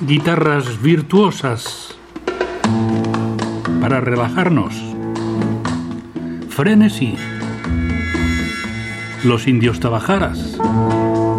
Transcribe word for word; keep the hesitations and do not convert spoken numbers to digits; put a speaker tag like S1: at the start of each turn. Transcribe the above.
S1: guitarras virtuosas para relajarnos. Frenesí, Los Indios Tabajaras,